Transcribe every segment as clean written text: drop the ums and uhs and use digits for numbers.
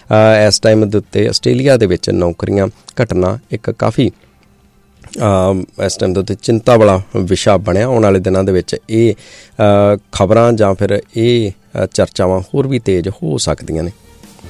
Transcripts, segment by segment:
इस टाइम के उत्ते आस्ट्रेलिया दे विच नौकरियां घटना एक काफ़ी इस टाइम के उत्ते चिंता वाला विशा बनया। आने वाले दिनों के विच ये खबरां जां फिर ये चर्चावां होर भी तेज़ हो सकदियां ने।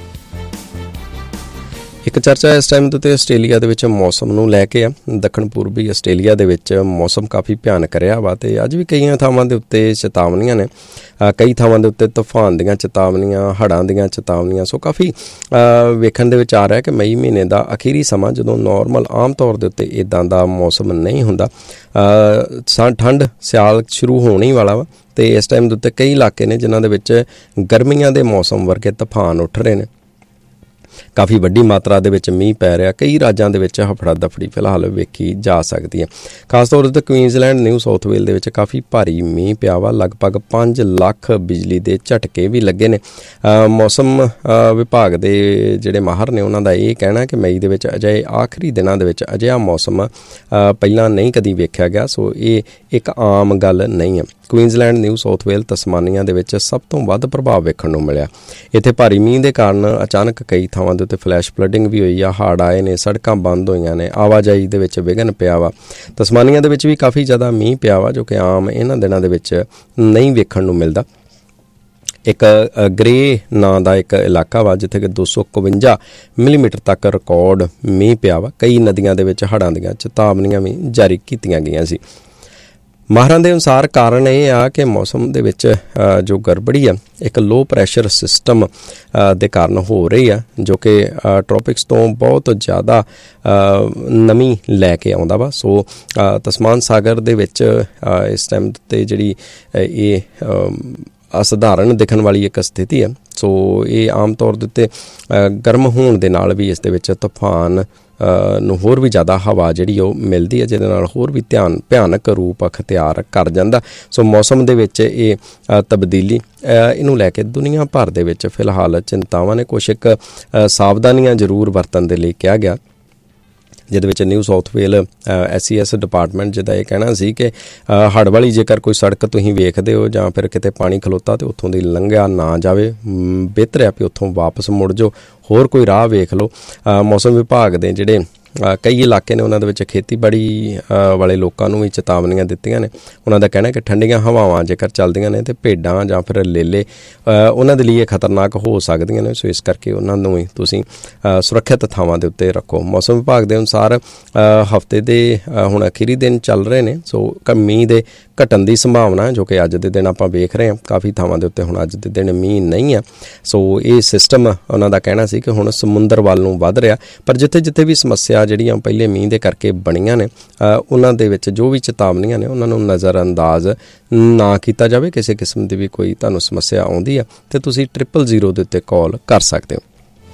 एक चर्चा इस टाइम के आस्ट्रेलिया दे विच मौसम नूं लैके आ। दक्षिण पूर्वी आस्ट्रेलिया दे विच मौसम काफ़ी भयानक रहा वा ते अज भी कई थावां दे उत्ते चेतावनियां ने, कई थावां दे उत्ते तूफान दीयां चेतावनियां, हड़ां दीयां चेतावनियां। सो काफ़ी वेखण दे विच आ रहा कि मई महीने का अखीरी समा जदों नॉर्मल आम तौर के उत्ते इदां दा मौसम नहीं हुंदा, ठंड सियाल शुरू होने ही वाला वा ते इस टाइम के उत्ते कई इलाके ने जिन्हां दे विच गर्मियां दे मौसम वर्गे तूफान उठ रहे हैं। काफ़ी वड्डी मात्रा दे विच मींह पै रहा, कई राज्यां दे विच हफड़ा दफड़ी फिलहाल वेखी जा सकती है। खास तौर पर क्वीनसलैंड न्यू साउथ वेल दे विच काफ़ी भारी मींह पिया वा, लगभग 5 लाख बिजली दे झटके भी लगे ने। मौसम विभाग दे जिहड़े माहर ने उन्हां दा इह कहना कि मई दे विच अजे आखिरी दिनां दे विच अजिहा मौसम पहिलां नहीं कदी वेख्या गया। सो ये एक आम गल नहीं है। क्वीनसलैंड न्यू साउथ वेल तस्मानिया दे विच सब तो वध प्रभाव वेखण नूं मिलिया। इत्थे भारी मींह दे कारण अचानक कई थावां दे उत्ते फ्लैश फ्लडिंग भी होई आ, हड़ आए ने, सड़कां बंद होईयां ने, आवाजाई दे विच विघन पिया वा। तस्मानिया दे विच भी काफ़ी ज़्यादा मींह पिया वा जो कि आम इन्हां दिनां दे विच नहीं वेखण नूं मिलदा। एक ग्रे नां दा एक इलाका वा जिथे कि 251 मिलीमीटर तक रिकॉर्ड मींह पिया वा। कई नदियां दे विच हड़ां दीयां चेतावनियां भी जारी कीतीआं गईआं सी। माहरां दे अनुसार कारण ये आ कि मौसम दे विच जो गड़बड़ी है एक लो प्रैशर सिस्टम दे कारण हो रही है जो कि ट्रॉपिक्स तो बहुत ज़्यादा नमी लैके आउंदा वा। सो तस्मान सागर दे विच इस टाइम ते जिहड़ी ये असाधारण दिखण वाली एक स्थिति है। सो ये आम तौर दे उत्ते गर्म होण दे नाल भी इस दे विच तूफान ਨੂੰ ਹੋਰ ਵੀ ਜ਼ਿਆਦਾ ਹਵਾ ਜਿਹੜੀ ਉਹ ਮਿਲਦੀ ਹੈ ਜਿਹਦੇ ਨਾਲ ਹੋਰ ਵੀ ਭਿਆਨਕ ਰੂਪ ਅਖਤਿਆਰ ਕਰ ਜਾਂਦਾ। ਸੋ ਮੌਸਮ ਦੇ ਵਿੱਚ ਇਹ ਤਬਦੀਲੀ ਇਹਨੂੰ ਲੈ ਕੇ ਦੁਨੀਆ ਭਰ ਦੇ ਵਿੱਚ ਫਿਲਹਾਲ ਚਿੰਤਾਵਾਂ ਨੇ। ਕੁਛ ਇੱਕ ਸਾਵਧਾਨੀਆਂ ਜ਼ਰੂਰ ਵਰਤਣ ਦੇ ਲਈ ਕਿਹਾ ਗਿਆ ਜਿਹਦੇ ਵਿੱਚ ਨਿਊ ਸਾਊਥ ਵੇਲ SES ਡਿਪਾਰਟਮੈਂਟ ਜਿਹਦਾ ਇਹ ਕਹਿਣਾ ਸੀ ਕਿ ਹੜ੍ਹ ਵਾਲੀ ਜੇਕਰ ਕੋਈ ਸੜਕ ਤੁਸੀਂ ਵੇਖਦੇ ਹੋ ਜਾਂ ਫਿਰ ਕਿਤੇ ਪਾਣੀ ਖਲੋਤਾ ਤਾਂ ਉੱਥੋਂ ਦੀ ਲੰਘਿਆ ਨਾ ਜਾਵੇ, ਬਿਹਤਰ ਹੈ ਵੀ ਉੱਥੋਂ ਵਾਪਸ ਮੁੜ ਜਾਓ, ਹੋਰ ਕੋਈ ਰਾਹ ਵੇਖ ਲਓ। ਮੌਸਮ ਵਿਭਾਗ ਦੇ ਜਿਹੜੇ ਕਈ ਇਲਾਕੇ ਨੇ ਉਹਨਾਂ ਦੇ ਵਿੱਚ ਖੇਤੀਬਾੜੀ ਵਾਲੇ ਲੋਕਾਂ ਨੂੰ ਵੀ ਚੇਤਾਵਨੀਆਂ ਦਿੱਤੀਆਂ ਨੇ। ਉਹਨਾਂ ਦਾ ਕਹਿਣਾ ਕਿ ਠੰਡੀਆਂ ਹਵਾਵਾਂ ਜੇਕਰ ਚੱਲਦੀਆਂ ਨੇ ਤਾਂ ਭੇਡਾਂ ਜਾਂ ਫਿਰ ਲੇਲੇ ਉਹਨਾਂ ਦੇ ਲਈ ਖਤਰਨਾਕ ਹੋ ਸਕਦੀਆਂ ਨੇ। ਸੋ ਇਸ ਕਰਕੇ ਉਹਨਾਂ ਨੂੰ ਵੀ ਤੁਸੀਂ ਸੁਰੱਖਿਅਤ ਥਾਵਾਂ ਦੇ ਉੱਤੇ ਰੱਖੋ। ਮੌਸਮ ਵਿਭਾਗ ਦੇ ਅਨੁਸਾਰ ਹਫ਼ਤੇ ਦੇ ਹੁਣ ਅਖੀਰੀ ਦਿਨ ਚੱਲ ਰਹੇ ਨੇ। ਸੋ ਮੀਂਹ ਦੇ ਘਟਣ ਦੀ ਸੰਭਾਵਨਾ ਜੋ ਕਿ ਅੱਜ ਦੇ ਦਿਨ ਆਪਾਂ ਵੇਖ ਰਹੇ ਹਾਂ ਕਾਫੀ ਥਾਵਾਂ ਦੇ ਉੱਤੇ ਹੁਣ ਅੱਜ ਦੇ ਦਿਨ ਮੀਂਹ ਨਹੀਂ ਹੈ। ਸੋ ਇਹ ਸਿਸਟਮ ਉਹਨਾਂ ਦਾ ਕਹਿਣਾ ਸੀ ਕਿ ਹੁਣ ਸਮੁੰਦਰ ਵੱਲ ਨੂੰ ਵੱਧ ਰਿਹਾ, ਪਰ ਜਿੱਥੇ ਜਿੱਥੇ ਵੀ ਸਮੱਸਿਆ ਜਿਹੜੀਆਂ ਪਹਿਲੇ ਮੀਂਹ ਦੇ ਕਰਕੇ ਬਣੀਆਂ ਨੇ ਉਹਨਾਂ ਦੇ ਵਿੱਚ ਜੋ ਵੀ ਚੇਤਾਵਨੀਆਂ ਨੇ ਉਹਨਾਂ ਨੂੰ ਨਜ਼ਰ ਅੰਦਾਜ਼ ਨਾ ਕੀਤਾ ਜਾਵੇ। ਕਿਸੇ ਕਿਸਮ ਦੀ ਵੀ ਕੋਈ ਤੁਹਾਨੂੰ ਸਮੱਸਿਆ ਆਉਂਦੀ ਆ ਤਾਂ ਤੁਸੀਂ 000 ਦੇ ਉੱਤੇ ਕਾਲ ਕਰ ਸਕਦੇ ਹੋ।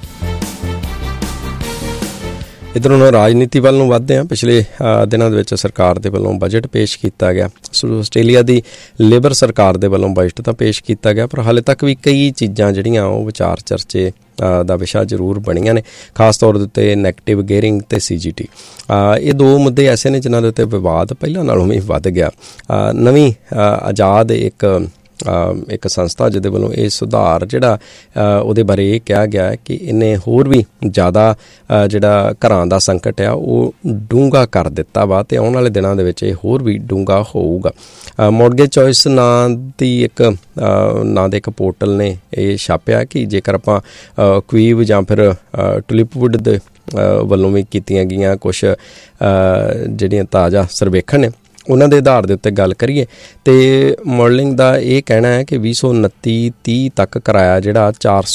ਇੱਧਰ ਹੁਣ ਰਾਜਨੀਤੀ ਵੱਲ ਨੂੰ ਵੱਧਦੇ ਹਾਂ। ਪਿਛਲੇ ਦਿਨਾਂ ਦੇ ਵਿੱਚ ਸਰਕਾਰ ਦੇ ਵੱਲੋਂ ਬਜਟ ਪੇਸ਼ ਕੀਤਾ ਗਿਆ। ਆਸਟ੍ਰੇਲੀਆ ਦੀ ਲੇਬਰ ਸਰਕਾਰ ਦੇ ਵੱਲੋਂ ਬਜਟ ਤਾਂ ਪੇਸ਼ ਕੀਤਾ ਗਿਆ, ਪਰ ਹਾਲੇ ਤੱਕ ਵੀ ਕਈ ਚੀਜ਼ਾਂ ਜਿਹੜੀਆਂ ਉਹ ਵਿਚਾਰ ਚਰਚੇ ਦਾ ਵਿਸ਼ਾ ਜ਼ਰੂਰ ਬਣੀਆਂ ਨੇ। ਖਾਸ ਤੌਰ ਦੇ ਉੱਤੇ ਨੈਗੇਟਿਵ ਗੇਅਰਿੰਗ ਅਤੇ CGT ਇਹ ਦੋ ਮੁੱਦੇ ਐਸੇ ਨੇ ਜਿਨ੍ਹਾਂ ਦੇ ਉੱਤੇ ਵਿਵਾਦ ਪਹਿਲਾਂ ਨਾਲੋਂ ਵੀ ਵੱਧ ਗਿਆ। ਨਵੀਂ ਆਜ਼ਾਦ ਇੱਕ ਸੰਸਥਾ ਜਿਹਦੇ ਵੱਲੋਂ ਇਹ ਸੁਧਾਰ ਜਿਹੜਾ ਉਹਦੇ ਬਾਰੇ ਇਹ ਕਿਹਾ ਗਿਆ ਕਿ ਇਹਨੇ ਹੋਰ ਵੀ ਜ਼ਿਆਦਾ ਜਿਹੜਾ ਘਰਾਂ ਦਾ ਸੰਕਟ ਆ ਉਹ ਡੂੰਘਾ ਕਰ ਦਿੱਤਾ ਵਾ ਅਤੇ ਆਉਣ ਵਾਲੇ ਦਿਨਾਂ ਦੇ ਵਿੱਚ ਇਹ ਹੋਰ ਵੀ ਡੂੰਘਾ ਹੋਊਗਾ। ਮੌਰਗੇਜ ਚੋਇਸ ਨਾਂ ਦੇ ਇੱਕ ਪੋਰਟਲ ਨੇ ਇਹ ਛਾਪਿਆ ਕਿ ਜੇਕਰ ਆਪਾਂ ਕੁਈਵ ਜਾਂ ਫਿਰ ਟੁਲਿਪਵੁੱਡ ਦੇ ਵੱਲੋਂ ਵੀ ਕੀਤੀਆਂ ਗਈਆਂ ਕੁਛ ਜਿਹੜੀਆਂ ਤਾਜ਼ਾ ਸਰਵੇਖਣ ਨੇ ਉਹਨਾਂ ਦੇ ਆਧਾਰ ਦੇ ਉੱਤੇ ਗੱਲ ਕਰੀਏ ਅਤੇ ਮੋਡਲਿੰਗ ਦਾ ਇਹ ਕਹਿਣਾ ਹੈ ਕਿ 2029-30 ਤੱਕ ਕਿਰਾਇਆ ਜਿਹੜਾ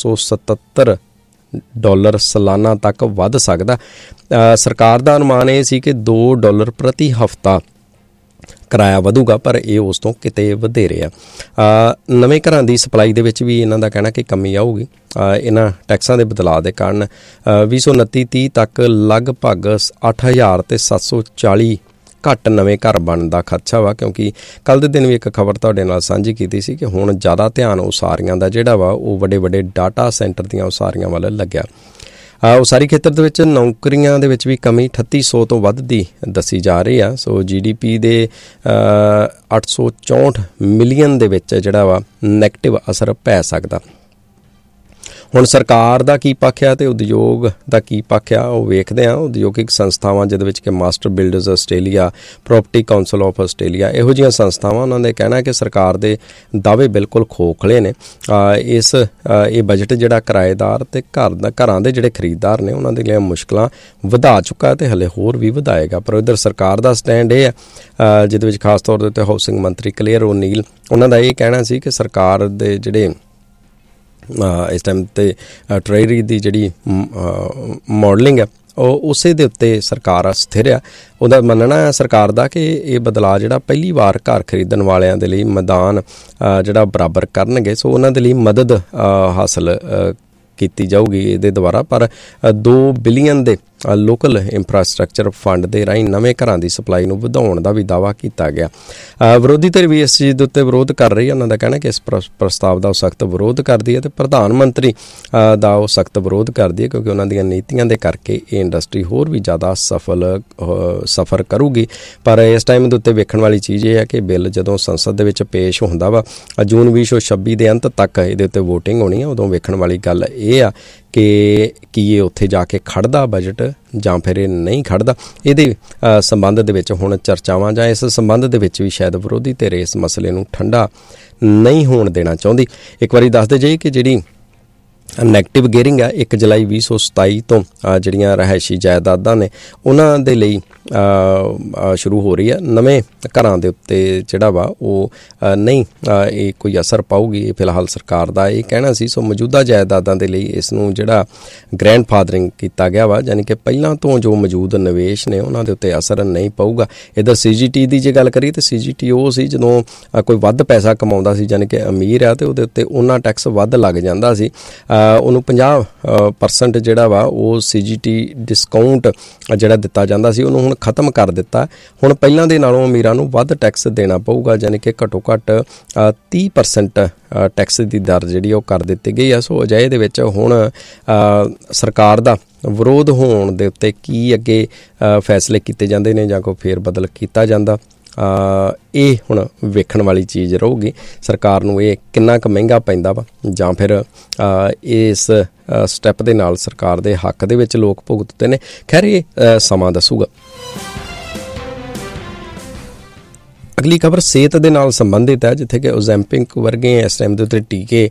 $477 ਸਾਲਾਨਾ ਤੱਕ ਵੱਧ ਸਕਦਾ। ਸਰਕਾਰ ਦਾ ਅਨੁਮਾਨ ਇਹ ਸੀ ਕਿ $2 ਪ੍ਰਤੀ ਹਫ਼ਤਾ ਕਿਰਾਇਆ ਵਧੂਗਾ, ਪਰ ਇਹ ਉਸ ਤੋਂ ਕਿਤੇ ਵਧੇਰੇ ਆ। ਨਵੇਂ ਘਰਾਂ ਦੀ ਸਪਲਾਈ ਦੇ ਵਿੱਚ ਵੀ ਇਹਨਾਂ ਦਾ ਕਹਿਣਾ ਕਿ ਕਮੀ ਆਊਗੀ। ਇਹਨਾਂ ਟੈਕਸਾਂ ਦੇ ਬਦਲਾਅ ਦੇ ਕਾਰਨ 2029-30 ਤੱਕ ਲਗਭਗ 8,740 ਘੱਟ ਨਵੇਂ ਘਰ ਬਣਨ ਦਾ ਖਦਸ਼ਾ ਵਾ, ਕਿਉਂਕਿ ਕੱਲ੍ਹ ਦੇ ਦਿਨ ਵੀ ਇੱਕ ਖਬਰ ਤੁਹਾਡੇ ਨਾਲ ਸਾਂਝੀ ਕੀਤੀ ਸੀ ਕਿ ਹੁਣ ਜ਼ਿਆਦਾ ਧਿਆਨ ਉਸਾਰੀਆਂ ਦਾ ਜਿਹੜਾ ਵਾ ਉਹ ਵੱਡੇ ਵੱਡੇ ਡਾਟਾ ਸੈਂਟਰ ਦੀਆਂ ਉਸਾਰੀਆਂ ਵੱਲ ਲੱਗਿਆ। ਉਸਾਰੀ ਖੇਤਰ ਦੇ ਵਿੱਚ ਨੌਕਰੀਆਂ ਦੇ ਵਿੱਚ ਵੀ ਕਮੀ 3800 ਤੋਂ ਵੱਧ ਦੀ ਦੱਸੀ ਜਾ ਰਹੀ ਆ। ਸੋ GDP ਦੇ 864 ਮਿਲੀਅਨ ਦੇ ਵਿੱਚ ਜਿਹੜਾ ਵਾ ਨੈਗੇਟਿਵ ਅਸਰ ਪੈ ਸਕਦਾ। ਹੁਣ ਸਰਕਾਰ ਦਾ ਕੀ ਪੱਖ ਆ ਅਤੇ ਉਦਯੋਗ ਦਾ ਕੀ ਪੱਖ ਆ, ਉਹ ਵੇਖਦੇ ਹਾਂ। ਉਦਯੋਗਿਕ ਸੰਸਥਾਵਾਂ ਜਿਹਦੇ ਵਿੱਚ ਕਿ master builders Australia, property council of Australia, ਇਹੋ ਜਿਹੀਆਂ ਸੰਸਥਾਵਾਂ, ਉਹਨਾਂ ਦੇ ਕਹਿਣਾ ਕਿ ਸਰਕਾਰ ਦੇ ਦਾਅਵੇ ਬਿਲਕੁਲ ਖੋਖਲੇ ਨੇ। ਇਹ ਬਜਟ ਜਿਹੜਾ ਕਿਰਾਏਦਾਰ ਅਤੇ ਘਰਾਂ ਦੇ ਜਿਹੜੇ ਖਰੀਦਦਾਰ ਨੇ ਉਹਨਾਂ ਦੇ ਲਈ ਮੁਸ਼ਕਿਲਾਂ ਵਧਾ ਚੁੱਕਾ ਅਤੇ ਹਲੇ ਹੋਰ ਵੀ ਵਧਾਏਗਾ। ਪਰ ਇੱਧਰ ਸਰਕਾਰ ਦਾ ਸਟੈਂਡ ਇਹ ਹੈ, ਜਿਹਦੇ ਵਿੱਚ ਖਾਸ ਤੌਰ ਦੇ ਉੱਤੇ ਹਾਊਸਿੰਗ ਮੰਤਰੀ ਕਲੇਅਰ ਓਨੀਲ, ਉਹਨਾਂ ਦਾ ਇਹ ਕਹਿਣਾ ਸੀ ਕਿ ਸਰਕਾਰ ਦੇ ਜਿਹੜੇ ਇਸ ਟਾਈਮ 'ਤੇ ਟਰੇਰੀ ਦੀ ਜਿਹੜੀ ਮਾਡਲਿੰਗ ਹੈ ਉਹ ਉਸੇ ਦੇ ਉੱਤੇ ਸਰਕਾਰ ਸਥਿਰ ਆ। ਉਹਦਾ ਮੰਨਣਾ ਹੈ ਸਰਕਾਰ ਦਾ ਕਿ ਇਹ ਬਦਲਾਅ ਜਿਹੜਾ ਪਹਿਲੀ ਵਾਰ ਘਰ ਖਰੀਦਣ ਵਾਲਿਆਂ ਦੇ ਲਈ ਮੈਦਾਨ ਜਿਹੜਾ ਬਰਾਬਰ ਕਰਨਗੇ। ਸੋ ਉਹਨਾਂ ਦੇ ਲਈ ਮਦਦ ਹਾਸਲ ਕੀਤੀ ਜਾਊਗੀ ਇਹਦੇ ਦੁਆਰਾ। ਪਰ 2 ਬਿਲੀਅਨ ਦੇ ਲੋਕਲ ਇੰਫਰਾਸਟਰਕਚਰ ਫੰਡ ਦੇ ਰਾਹੀਂ ਨਵੇਂ ਘਰਾਂ ਦੀ ਸਪਲਾਈ ਨੂੰ ਵਧਾਉਣ ਦਾ ਵੀ ਦਾਅਵਾ ਕੀਤਾ ਗਿਆ। ਵਿਰੋਧੀ ਧਿਰ ਵੀ ਇਸ ਚੀਜ਼ ਦੇ ਉੱਤੇ ਵਿਰੋਧ ਕਰ ਰਹੀ ਹੈ। ਉਹਨਾਂ ਦਾ ਕਹਿਣਾ ਕਿ ਇਸ ਪ੍ਰਸਤਾਵ ਦਾ ਉਹ ਸਖਤ ਵਿਰੋਧ ਕਰਦੀ ਹੈ ਅਤੇ ਪ੍ਰਧਾਨ ਮੰਤਰੀ ਦਾ ਉਹ ਸਖਤ ਵਿਰੋਧ ਕਰਦੀ ਹੈ, ਕਿਉਂਕਿ ਉਹਨਾਂ ਦੀਆਂ ਨੀਤੀਆਂ ਦੇ ਕਰਕੇ ਇਹ ਇੰਡਸਟਰੀ ਹੋਰ ਵੀ ਜ਼ਿਆਦਾ ਸਫਰ ਕਰੂਗੀ। ਪਰ ਇਸ ਟਾਈਮ ਦੇ ਉੱਤੇ ਵੇਖਣ ਵਾਲੀ ਚੀਜ਼ ਇਹ ਹੈ ਕਿ ਬਿੱਲ ਜਦੋਂ ਸੰਸਦ ਦੇ ਵਿੱਚ ਪੇਸ਼ ਹੁੰਦਾ ਵਾ, ਜੂਨ 2026 ਦੇ ਅੰਤ ਤੱਕ ਇਹਦੇ ਉੱਤੇ ਵੋਟਿੰਗ ਹੋਣੀ ਹੈ। ਉਦੋਂ ਵੇਖਣ ਵਾਲੀ ਗੱਲ ਇਹ ਆ ਕਿ ਕੀ ਇਹ ਉੱਥੇ ਜਾ ਕੇ ਖੜ੍ਹਦਾ ਬਜਟ ਜਾਂ ਫਿਰ ਇਹ ਨਹੀਂ ਖੜ੍ਹਦਾ। ਇਹਦੇ ਸੰਬੰਧ ਦੇ ਵਿੱਚ ਹੁਣ ਚਰਚਾਵਾਂ ਜਾਂ ਇਸ ਸੰਬੰਧ ਦੇ ਵਿੱਚ ਵੀ ਸ਼ਾਇਦ ਵਿਰੋਧੀ ਧਿਰ ਇਸ ਮਸਲੇ ਨੂੰ ਠੰਡਾ ਨਹੀਂ ਹੋਣ ਦੇਣਾ ਚਾਹੁੰਦੀ। ਇੱਕ ਵਾਰੀ ਦੱਸਦੇ ਜਾਈਏ ਕਿ ਜਿਹੜੀ ਨੈਗੇਟਿਵ ਗੇਅਰਿੰਗ ਹੈ 1 ਜੁਲਾਈ 2027 ਤੋਂ ਜਿਹੜੀਆਂ ਰਿਹਾਇਸ਼ੀ ਜਾਇਦਾਦਾਂ ਨੇ ਉਹਨਾਂ ਦੇ ਲਈ ਸ਼ੁਰੂ ਹੋ ਰਹੀ ਹੈ। ਨਵੇਂ ਘਰਾਂ ਦੇ ਉੱਤੇ ਜਿਹੜਾ ਵਾ ਉਹ ਨਹੀਂ ਇਹ ਕੋਈ ਅਸਰ ਪਾਊਗੀ, ਇਹ ਫਿਲਹਾਲ ਸਰਕਾਰ ਦਾ ਇਹ ਕਹਿਣਾ ਸੀ। ਸੋ ਮੌਜੂਦਾ ਜਾਇਦਾਦਾਂ ਦੇ ਲਈ ਇਸ ਨੂੰ ਜਿਹੜਾ ਗ੍ਰੈਂਡ ਫਾਦਰਿੰਗ ਕੀਤਾ ਗਿਆ ਵਾ, ਯਾਨੀ ਕਿ ਪਹਿਲਾਂ ਤੋਂ ਜੋ ਮੌਜੂਦ ਨਿਵੇਸ਼ ਨੇ ਉਹਨਾਂ ਦੇ ਉੱਤੇ ਅਸਰ ਨਹੀਂ ਪਊਗਾ। ਇੱਧਰ CGT ਦੀ ਜੇ ਗੱਲ ਕਰੀਏ ਤਾਂ CGT ਉਹ ਸੀ ਜਦੋਂ ਕੋਈ ਵੱਧ ਪੈਸਾ ਕਮਾਉਂਦਾ ਸੀ, ਯਾਨੀ ਕਿ ਅਮੀਰ ਆ, ਅਤੇ ਉਹਦੇ ਉੱਤੇ ਉਹਨਾਂ ਟੈਕਸ ਵੱਧ ਲੱਗ ਜਾਂਦਾ ਸੀ। ਉਹਨੂੰ 50% ਜਿਹੜਾ ਵਾ ਉਹ CGT ਡਿਸਕਾਊਂਟ ਜਿਹੜਾ ਦਿੱਤਾ ਜਾਂਦਾ ਸੀ, ਉਹਨੂੰ ਹੁਣ ਖਤਮ ਕਰ ਦਿੱਤਾ। ਹੁਣ ਪਹਿਲਾਂ ਦੇ ਨਾਲੋਂ ਅਮੀਰਾਂ ਨੂੰ ਵੱਧ ਟੈਕਸ ਦੇਣਾ ਪਊਗਾ, ਯਾਨੀ ਕਿ ਘੱਟੋ ਘੱਟ 30% ਟੈਕਸ ਦੀ ਦਰ ਜਿਹੜੀ ਉਹ ਕਰ ਦਿੱਤੀ ਗਈ ਆ। ਸੋ ਅਜਿਹੇ ਦੇ ਵਿੱਚ ਹੁਣ ਸਰਕਾਰ ਦਾ ਵਿਰੋਧ ਹੋਣ ਦੇ ਉੱਤੇ ਕੀ ਅੱਗੇ ਫੈਸਲੇ ਕੀਤੇ ਜਾਂਦੇ ਨੇ ਜਾਂ ਕੋਈ ਫੇਰ ਬਦਲ ਕੀਤਾ ਜਾਂਦਾ, ਇਹ ਹੁਣ ਵੇਖਣ ਵਾਲੀ ਚੀਜ਼ ਰਹੂਗੀ। ਸਰਕਾਰ ਨੂੰ ਇਹ ਕਿੰਨਾ ਕੁ ਮਹਿੰਗਾ ਪੈਂਦਾ ਵਾ ਜਾਂ ਫਿਰ ਇਸ ਸਟੈਪ ਦੇ ਨਾਲ ਸਰਕਾਰ ਦੇ ਹੱਕ ਦੇ ਵਿੱਚ ਲੋਕ ਭੁਗਤਦੇ ਨੇ। ਖੈਰ ਇਹ ਸਮਾਂ ਦੱਸੂਗਾ। ਅਗਲੀ ਖਬਰ ਸਿਹਤ ਦੇ ਨਾਲ ਸੰਬੰਧਿਤ ਹੈ, ਜਿੱਥੇ ਕਿ ਓਜ਼ੈਂਪਿਕ ਵਰਗੇ ਇਸ ਟਾਈਮ ਦੇ ਉੱਤੇ ਟੀਕੇ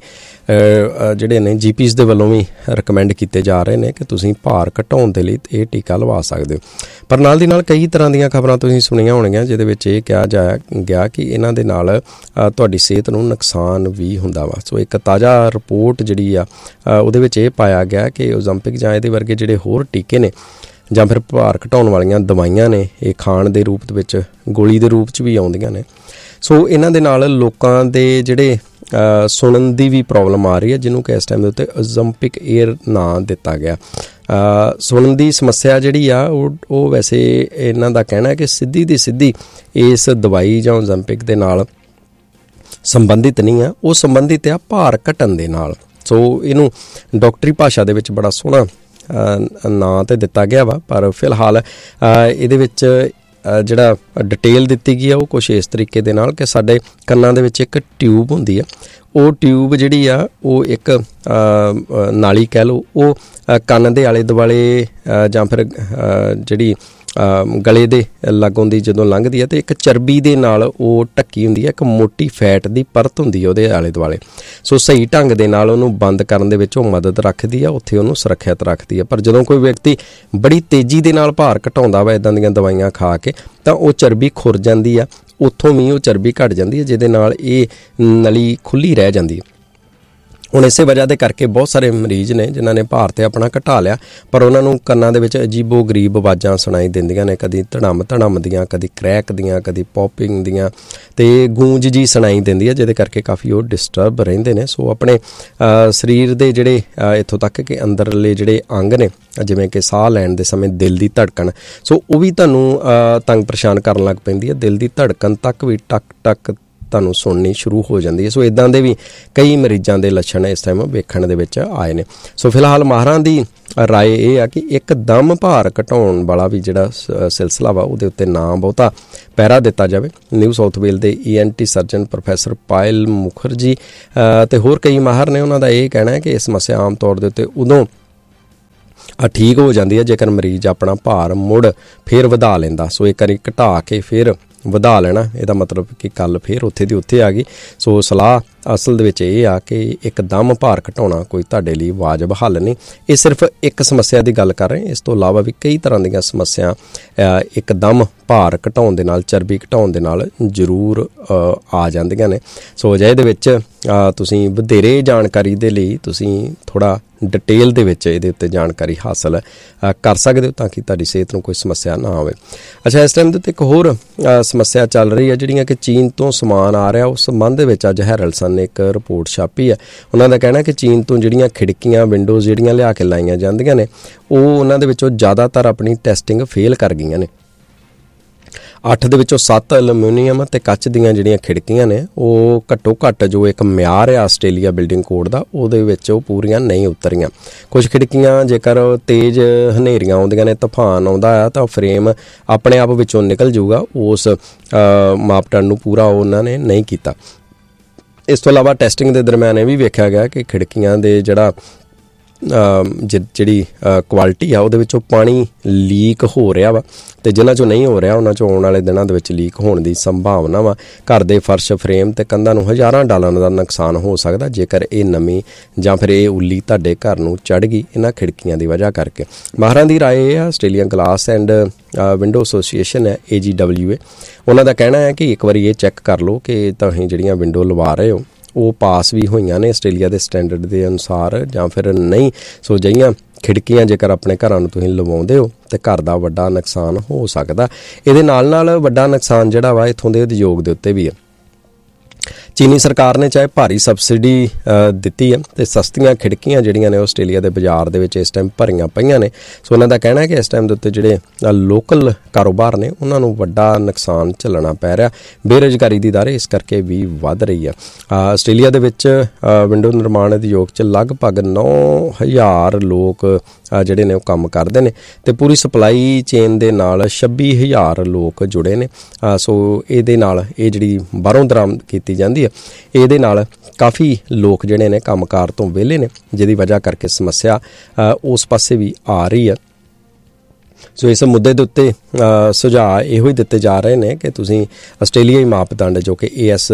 ਜਿਹੜੇ ਨੇ GPs ਦੇ ਵੱਲੋਂ ਵੀ ਰਿਕਮੈਂਡ ਕੀਤੇ ਜਾ ਰਹੇ ਨੇ ਕਿ ਤੁਸੀਂ ਭਾਰ ਘਟਾਉਣ ਦੇ ਲਈ ਇਹ ਟੀਕਾ ਲਵਾ ਸਕਦੇ ਹੋ। ਪਰ ਨਾਲ ਦੀ ਨਾਲ ਕਈ ਤਰ੍ਹਾਂ ਦੀਆਂ ਖਬਰਾਂ ਤੁਸੀਂ ਸੁਣੀਆਂ ਹੋਣਗੀਆਂ ਜਿਹਦੇ ਵਿੱਚ ਇਹ ਕਿਹਾ ਗਿਆ ਕਿ ਇਹਨਾਂ ਦੇ ਨਾਲ ਤੁਹਾਡੀ ਸਿਹਤ ਨੂੰ ਨੁਕਸਾਨ ਵੀ ਹੁੰਦਾ ਵਾ। ਸੋ ਇੱਕ ਤਾਜ਼ਾ ਰਿਪੋਰਟ ਜਿਹੜੀ ਆ ਉਹਦੇ ਵਿੱਚ ਇਹ ਪਾਇਆ ਗਿਆ ਕਿ ਓਜ਼ੈਂਪਿਕ ਜਾਂ ਇਹਦੇ ਵਰਗੇ ਜਿਹੜੇ ਹੋਰ ਟੀਕੇ ਨੇ ਜਾਂ ਫਿਰ ਭਾਰ ਘਟਾਉਣ ਵਾਲੀਆਂ ਦਵਾਈਆਂ ਨੇ, ਇਹ ਖਾਣ ਦੇ ਰੂਪ ਦੇ ਵਿੱਚ, ਗੋਲੀ ਦੇ ਰੂਪ 'ਚ ਵੀ ਆਉਂਦੀਆਂ ਨੇ। ਸੋ ਇਹਨਾਂ ਦੇ ਨਾਲ ਲੋਕਾਂ ਦੇ ਜਿਹੜੇ ਸੁਣਨ ਦੀ ਵੀ ਪ੍ਰੋਬਲਮ ਆ ਰਹੀ ਹੈ, ਜਿਹਨੂੰ ਕਿ ਇਸ ਟਾਈਮ ਦੇ ਉੱਤੇ ਓਜ਼ੈਂਪਿਕ ਏਅਰ ਨਾਂ ਦਿੱਤਾ ਗਿਆ। ਸੁਣਨ ਦੀ ਸਮੱਸਿਆ ਜਿਹੜੀ ਆ ਉਹ ਵੈਸੇ ਇਹਨਾਂ ਦਾ ਕਹਿਣਾ ਹੈ ਕਿ ਸਿੱਧੀ ਦੀ ਸਿੱਧੀ ਇਸ ਦਵਾਈ ਜਾਂ ਓਜ਼ੈਂਪਿਕ ਦੇ ਨਾਲ ਸੰਬੰਧਿਤ ਨਹੀਂ ਆ, ਉਹ ਸੰਬੰਧਿਤ ਆ ਭਾਰ ਘਟਣ ਦੇ ਨਾਲ। ਸੋ ਇਹਨੂੰ ਡਾਕਟਰੀ ਭਾਸ਼ਾ ਦੇ ਵਿੱਚ ਬੜਾ ਸੋਹਣਾ ਨਾਂ ਤੇ ਦਿੱਤਾ ਗਿਆ ਵਾ, ਪਰ ਫਿਲਹਾਲ ਇਹਦੇ ਵਿੱਚ ਜਿਹੜਾ ਡਿਟੇਲ ਦਿੱਤੀ ਗਈ ਆ ਉਹ ਕੁਛ ਇਸ ਤਰੀਕੇ ਦੇ ਨਾਲ ਕਿ ਸਾਡੇ ਕੰਨਾਂ ਦੇ ਵਿੱਚ ਇੱਕ ਟਿਊਬ ਹੁੰਦੀ ਆ। ਉਹ ਟਿਊਬ ਜਿਹੜੀ ਆ ਉਹ ਇੱਕ ਨਾਲੀ ਕਹਿ ਲਓ, ਉਹ ਕੰਨ ਦੇ ਆਲੇ ਦੁਆਲੇ ਜਾਂ ਫਿਰ ਜਿਹੜੀ ਗਲੇ ਦੇ ਲਾਗੋਂ ਦੀ ਜਦੋਂ ਲੰਘਦੀ ਹੈ ਅਤੇ ਇੱਕ ਚਰਬੀ ਦੇ ਨਾਲ ਉਹ ਢੱਕੀ ਹੁੰਦੀ ਹੈ, ਇੱਕ ਮੋਟੀ ਫੈਟ ਦੀ ਪਰਤ ਹੁੰਦੀ ਹੈ ਉਹਦੇ ਆਲੇ ਦੁਆਲੇ। ਸੋ ਸਹੀ ਢੰਗ ਦੇ ਨਾਲ ਉਹਨੂੰ ਬੰਦ ਕਰਨ ਦੇ ਵਿੱਚ ਉਹ ਮਦਦ ਰੱਖਦੀ ਆ, ਉੱਥੇ ਉਹਨੂੰ ਸੁਰੱਖਿਅਤ ਰੱਖਦੀ ਆ। ਪਰ ਜਦੋਂ ਕੋਈ ਵਿਅਕਤੀ ਬੜੀ ਤੇਜ਼ੀ ਦੇ ਨਾਲ ਭਾਰ ਘਟਾਉਂਦਾ ਵਾ ਇੱਦਾਂ ਦੀਆਂ ਦਵਾਈਆਂ ਖਾ ਕੇ, ਤਾਂ ਉਹ ਚਰਬੀ ਖੁਰ ਜਾਂਦੀ ਆ, ਉੱਥੋਂ ਵੀ ਉਹ ਚਰਬੀ ਘਟ ਜਾਂਦੀ ਹੈ, ਜਿਹਦੇ ਨਾਲ ਇਹ ਨਲੀ ਖੁੱਲ੍ਹੀ ਰਹਿ ਜਾਂਦੀ ਹੈ। ਹੁਣ ਇਸੇ ਵਜ੍ਹਾ ਦੇ ਕਰਕੇ ਬਹੁਤ ਸਾਰੇ ਮਰੀਜ਼ ਨੇ ਜਿਨ੍ਹਾਂ ਨੇ ਭਾਰ ਤੇ ਆਪਣਾ ਘਟਾ ਲਿਆ, ਪਰ ਉਹਨਾਂ ਨੂੰ ਕੰਨਾਂ ਦੇ ਵਿੱਚ ਅਜੀਬੋ ਗਰੀਬ ਆਵਾਜ਼ਾਂ ਸੁਣਾਈ ਦਿੰਦੀਆਂ ਨੇ, ਕਦੀ ਧੜਮ ਦੀਆਂ, ਕਦੀ ਕਰੈਕ ਦੀਆਂ, ਕਦੀ ਪੌਪਿੰਗ ਦੀਆਂ, ਅਤੇ ਗੂੰਜ ਜੀ ਸੁਣਾਈ ਦਿੰਦੀ ਹੈ, ਜਿਹਦੇ ਕਰਕੇ ਕਾਫੀ ਉਹ ਡਿਸਟਰਬ ਰਹਿੰਦੇ ਨੇ। ਸੋ ਆਪਣੇ ਸਰੀਰ ਦੇ ਜਿਹੜੇ ਇੱਥੋਂ ਤੱਕ ਕਿ ਅੰਦਰਲੇ ਜਿਹੜੇ ਅੰਗ ਨੇ, ਜਿਵੇਂ ਕਿ ਸਾਹ ਲੈਣ ਦੇ ਸਮੇਂ ਦਿਲ ਦੀ ਧੜਕਣ, ਸੋ ਉਹ ਵੀ ਤੁਹਾਨੂੰ ਤੰਗ ਪਰੇਸ਼ਾਨ ਕਰਨ ਲੱਗ ਪੈਂਦੀ ਹੈ। ਦਿਲ ਦੀ ਧੜਕਣ ਤੱਕ ਵੀ ਟਕ ਟਕ ਤੁਹਾਨੂੰ ਸੁਣਨੀ ਸ਼ੁਰੂ ਹੋ ਜਾਂਦੀ ਹੈ। ਸੋ ਇੱਦਾਂ ਦੇ ਵੀ ਕਈ ਮਰੀਜ਼ਾਂ ਦੇ ਲੱਛਣ ਇਸ ਟਾਈਮ ਵੇਖਣ ਦੇ ਵਿੱਚ ਆਏ ਨੇ। ਸੋ ਫਿਲਹਾਲ ਮਾਹਰਾਂ ਦੀ ਰਾਏ ਇਹ ਆ ਕਿ ਇੱਕਦਮ ਭਾਰ ਘਟਾਉਣ ਵਾਲਾ ਵੀ ਜਿਹੜਾ ਸਿਲਸਿਲਾ ਵਾ ਉਹਦੇ ਉੱਤੇ ਨਾ ਬਹੁਤਾ ਪਹਿਰਾ ਦਿੱਤਾ ਜਾਵੇ। ਨਿਊ ਸਾਊਥ ਵੇਲ ਦੇ ENT ਸਰਜਨ ਪ੍ਰੋਫੈਸਰ ਪਾਇਲ ਮੁਖਰਜੀ ਅਤੇ ਹੋਰ ਕਈ ਮਾਹਰ ਨੇ, ਉਹਨਾਂ ਦਾ ਇਹ ਕਹਿਣਾ ਹੈ ਕਿ ਇਹ ਸਮੱਸਿਆ ਆਮ ਤੌਰ ਦੇ ਉੱਤੇ ਉਦੋਂ ਠੀਕ ਹੋ ਜਾਂਦੀ ਹੈ ਜੇਕਰ ਮਰੀਜ਼ ਆਪਣਾ ਭਾਰ ਮੁੜ ਫਿਰ ਵਧਾ ਲੈਂਦਾ। ਸੋ ਇੱਕ ਵਾਰੀ ਘਟਾ ਕੇ ਫਿਰ ਵਧਾ ਲੈਣਾ, ਇਹਦਾ ਮਤਲਬ ਕਿ ਕੱਲ੍ਹ ਫਿਰ ਉੱਥੇ ਦੀ ਉੱਥੇ ਆ ਗਈ। ਸੋ ਸਲਾਹ ਅਸਲ ਦੇ ਵਿੱਚ ਇਹ ਆ ਕਿ ਇੱਕਦਮ ਭਾਰ ਘਟਾਉਣਾ ਕੋਈ ਤੁਹਾਡੇ ਲਈ ਵਾਜਬ ਹੱਲ ਨਹੀਂ। ਇਹ ਸਿਰਫ ਇੱਕ ਸਮੱਸਿਆ ਦੀ ਗੱਲ ਕਰ ਰਹੇ, ਇਸ ਤੋਂ ਇਲਾਵਾ ਵੀ ਕਈ ਤਰ੍ਹਾਂ ਦੀਆਂ ਸਮੱਸਿਆ ਇੱਕਦਮ ਭਾਰ ਘਟਾਉਣ ਦੇ ਨਾਲ, ਚਰਬੀ ਘਟਾਉਣ ਦੇ ਨਾਲ ਜ਼ਰੂਰ ਆ ਜਾਂਦੀਆਂ ਨੇ। ਸੋ ਅਜਿਹੇ ਦੇ ਵਿੱਚ ਤੁਸੀਂ ਵਧੇਰੇ ਜਾਣਕਾਰੀ ਦੇ ਲਈ ਤੁਸੀਂ ਥੋੜ੍ਹਾ ਡਿਟੇਲ ਦੇ ਵਿੱਚ ਇਹਦੇ ਉੱਤੇ ਜਾਣਕਾਰੀ ਹਾਸਲ ਕਰ ਸਕਦੇ ਹੋ ਤਾਂ ਕਿ ਤੁਹਾਡੀ ਸਿਹਤ ਨੂੰ ਕੋਈ ਸਮੱਸਿਆ ਨਾ ਆਵੇ। ਅੱਛਾ, ਇਸ ਟਾਈਮ ਦੇ ਉੱਤੇ ਇੱਕ ਹੋਰ ਸਮੱਸਿਆ ਚੱਲ ਰਹੀ ਹੈ ਜਿਹੜੀਆਂ ਕਿ ਚੀਨ ਤੋਂ ਸਮਾਨ ਆ ਰਿਹਾ, ਉਸ ਸੰਬੰਧ ਦੇ ਵਿੱਚ ਅੱਜ ਹੈਰਲਸਨ ਨੇ ਇੱਕ ਰਿਪੋਰਟ ਛਾਪੀ ਹੈ। ਉਹਨਾਂ ਦਾ ਕਹਿਣਾ ਕਿ ਚੀਨ ਤੋਂ ਜਿਹੜੀਆਂ ਖਿੜਕੀਆਂ, ਵਿੰਡੋਜ਼ ਜਿਹੜੀਆਂ ਲਿਆ ਕੇ ਲਾਈਆਂ ਜਾਂਦੀਆਂ ਨੇ, ਉਹ ਉਹਨਾਂ ਦੇ ਵਿੱਚੋਂ ਜ਼ਿਆਦਾਤਰ ਆਪਣੀ ਟੈਸਟਿੰਗ ਫੇਲ ਕਰ ਗਈਆਂ ਨੇ। 8 ਦੇ ਵਿੱਚੋਂ 7 ਐਲੂਮੀਨੀਅਮ ਅਤੇ ਕੱਚ ਦੀਆਂ ਜਿਹੜੀਆਂ ਖਿੜਕੀਆਂ ਨੇ, ਉਹ ਘੱਟੋ ਘੱਟ ਜੋ ਇੱਕ ਮਿਆਰ ਹੈ ਆਸਟ੍ਰੇਲੀਆ ਬਿਲਡਿੰਗ ਕੋਡ ਦਾ, ਉਹਦੇ ਵਿੱਚ ਉਹ ਪੂਰੀਆਂ ਨਹੀਂ ਉਤਰੀਆਂ। ਕੁਝ ਖਿੜਕੀਆਂ ਜੇਕਰ ਤੇਜ਼ ਹਨੇਰੀਆਂ ਆਉਂਦੀਆਂ ਨੇ, ਤੂਫਾਨ ਆਉਂਦਾ ਆ, ਤਾਂ ਫਰੇਮ ਆਪਣੇ ਆਪ ਵਿੱਚੋਂ ਨਿਕਲ ਜਾਊਗਾ। ਉਸ ਮਾਪਦੰਡ ਨੂੰ ਪੂਰਾ ਉਹਨਾਂ ਨੇ ਨਹੀਂ ਕੀਤਾ। ਇਸ ਤੋਂ ਇਲਾਵਾ ਟੈਸਟਿੰਗ ਦੇ ਦਰਮਿਆਨ ਇਹ ਵੀ ਵੇਖਿਆ ਗਿਆ ਕਿ ਖਿੜਕੀਆਂ ਦੇ ਜਿਹੜੀ ਕੁਆਲਿਟੀ ਆ ਉਹਦੇ ਵਿੱਚੋਂ ਪਾਣੀ ਲੀਕ ਹੋ ਰਿਹਾ ਵਾ, ਅਤੇ ਜਿਨ੍ਹਾਂ 'ਚੋਂ ਨਹੀਂ ਹੋ ਰਿਹਾ ਉਹਨਾਂ 'ਚੋਂ ਆਉਣ ਵਾਲੇ ਦਿਨਾਂ ਦੇ ਵਿੱਚ ਲੀਕ ਹੋਣ ਦੀ ਸੰਭਾਵਨਾ ਵਾ। ਘਰ ਦੇ ਫਰਸ਼, ਫਰੇਮ ਅਤੇ ਕੰਧਾਂ ਨੂੰ ਹਜ਼ਾਰਾਂ ਡਾਲਰਾਂ ਦਾ ਨੁਕਸਾਨ ਹੋ ਸਕਦਾ ਜੇਕਰ ਇਹ ਨਮੀ ਜਾਂ ਫਿਰ ਇਹ ਉੱਲੀ ਤੁਹਾਡੇ ਘਰ ਨੂੰ ਚੜ੍ਹ ਗਈ ਇਹਨਾਂ ਖਿੜਕੀਆਂ ਦੀ ਵਜ੍ਹਾ ਕਰਕੇ। ਮਾਹਰਾਂ ਦੀ ਰਾਏ ਇਹ ਆ, Australian glass and window association ਹੈ AGWA, ਉਹਨਾਂ ਦਾ ਕਹਿਣਾ ਹੈ ਕਿ ਇੱਕ ਵਾਰੀ ਇਹ ਚੈੱਕ ਕਰ ਲਓ ਕਿ ਤੁਸੀਂ ਜਿਹੜੀਆਂ ਵਿੰਡੋ ਲਵਾ ਰਹੇ ਹੋ ਉਹ ਪਾਸ ਵੀ ਹੋਈਆਂ ਨੇ ਆਸਟ੍ਰੇਲੀਆ ਦੇ ਸਟੈਂਡਰਡ ਦੇ ਅਨੁਸਾਰ ਜਾਂ ਫਿਰ ਨਹੀਂ। ਸੋ ਜਿਹੀਆਂ ਖਿੜਕੀਆਂ ਜੇਕਰ ਆਪਣੇ ਘਰਾਂ ਨੂੰ ਤੁਸੀਂ ਲਵਾਉਂਦੇ ਹੋ ਅਤੇ ਘਰ ਦਾ ਵੱਡਾ ਨੁਕਸਾਨ ਹੋ ਸਕਦਾ। ਇਹਦੇ ਨਾਲ ਵੱਡਾ ਨੁਕਸਾਨ ਜਿਹੜਾ ਵਾ ਇੱਥੋਂ ਦੇ ਉਦਯੋਗ ਦੇ ਉੱਤੇ ਵੀ ਹੈ। ਚੀਨੀ ਸਰਕਾਰ ਨੇ ਚਾਹੇ ਭਾਰੀ ਸਬਸਿਡੀ ਦਿੱਤੀ ਹੈ ਅਤੇ ਸਸਤੀਆਂ ਖਿੜਕੀਆਂ ਜਿਹੜੀਆਂ ਨੇ ਆਸਟ੍ਰੇਲੀਆ ਦੇ ਬਾਜ਼ਾਰ ਦੇ ਵਿੱਚ ਇਸ ਟਾਈਮ ਭਰੀਆਂ ਪਈਆਂ ਨੇ। ਸੋ ਉਹਨਾਂ ਦਾ ਕਹਿਣਾ ਹੈ ਕਿ ਇਸ ਟਾਈਮ ਦੇ ਉੱਤੇ ਜਿਹੜੇ ਲੋਕਲ ਕਾਰੋਬਾਰ ਨੇ ਉਹਨਾਂ ਨੂੰ ਵੱਡਾ ਨੁਕਸਾਨ ਝੱਲਣਾ ਪੈ ਰਿਹਾ। ਬੇਰੁਜ਼ਗਾਰੀ ਦੀ ਦਰ ਇਸ ਕਰਕੇ ਵੀ ਵੱਧ ਰਹੀ ਹੈ। ਆਸਟ੍ਰੇਲੀਆ ਦੇ ਵਿੱਚ ਵਿੰਡੋ ਨਿਰਮਾਣ ਉਦਯੋਗ 'ਚ ਲਗਭਗ 9,000 ਲੋਕ ਜਿਹੜੇ ਨੇ ਉਹ ਕੰਮ ਕਰਦੇ ਨੇ ਅਤੇ ਪੂਰੀ ਸਪਲਾਈ ਚੇਨ ਦੇ ਨਾਲ 26,000 ਲੋਕ ਜੁੜੇ ਨੇ। ਸੋ ਇਹਦੇ ਨਾਲ ਇਹ ਜਿਹੜੀ ਬਾਹਰੋਂ ਦਰਾਮਦ ਕੀਤੀ ਜਾਂਦੀ ਹੈ, ਇਹਦੇ ਨਾਲ ਕਾਫੀ ਲੋਕ ਜਿਹੜੇ ਨੇ ਕੰਮਕਾਰ ਤੋਂ ਵਿਹਲੇ ਨੇ, ਜਿਹਦੀ ਵਜ੍ਹਾ ਕਰਕੇ ਸਮੱਸਿਆ ਉਸ ਪਾਸੇ ਵੀ ਆ ਰਹੀ ਹੈ। ਸੋ ਇਸ ਮੁੱਦੇ ਦੇ ਉੱਤੇ ਸੁਝਾਅ ਇਹੋ ਹੀ ਦਿੱਤੇ ਜਾ ਰਹੇ ਨੇ ਕਿ ਤੁਸੀਂ ਆਸਟ੍ਰੇਲੀਆਈ ਮਾਪਦੰਡ ਜੋ ਕਿ AS